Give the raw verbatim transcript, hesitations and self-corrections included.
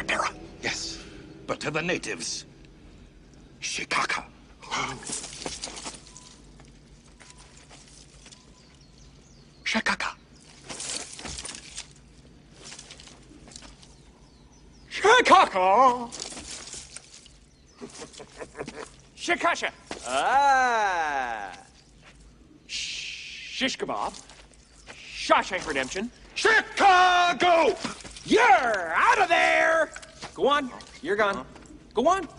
Capera. Yes, but to the natives, Shikaka. Shikaka. Shikaka. Shikasha. Ah. Shish kebab. Shawshank Redemption. Chicago! You're out of there! Go on. You're gone. Go on.